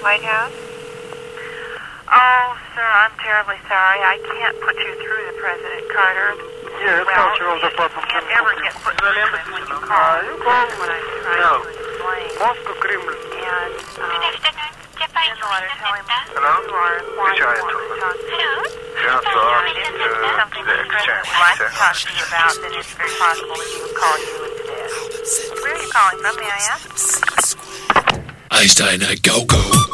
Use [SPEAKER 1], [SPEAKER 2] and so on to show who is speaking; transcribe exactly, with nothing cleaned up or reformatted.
[SPEAKER 1] White House?
[SPEAKER 2] Oh, sir, I'm terribly sorry. I can't put you through to President Carter.
[SPEAKER 3] Yes,
[SPEAKER 2] well,
[SPEAKER 3] cultural
[SPEAKER 2] you
[SPEAKER 3] department
[SPEAKER 2] can't
[SPEAKER 3] can
[SPEAKER 2] ever
[SPEAKER 3] put
[SPEAKER 2] get
[SPEAKER 3] you
[SPEAKER 2] put
[SPEAKER 3] through
[SPEAKER 2] through
[SPEAKER 3] the
[SPEAKER 2] to him when you
[SPEAKER 3] embassy.
[SPEAKER 2] call.
[SPEAKER 3] Uh, you call?
[SPEAKER 2] That's what I'm trying
[SPEAKER 3] No.
[SPEAKER 2] to explain.
[SPEAKER 3] Moscow Kremlin.
[SPEAKER 2] And, um,
[SPEAKER 4] Good afternoon. Japan
[SPEAKER 2] in the letter, tell him
[SPEAKER 3] Hello?
[SPEAKER 2] you are why you want to talk to
[SPEAKER 4] Hello?
[SPEAKER 2] Hello? If there's something that the President would like to talk to you about, then it's very possible that he would call you instead. Where are you calling from, may I ask?
[SPEAKER 5] Einstein, go go.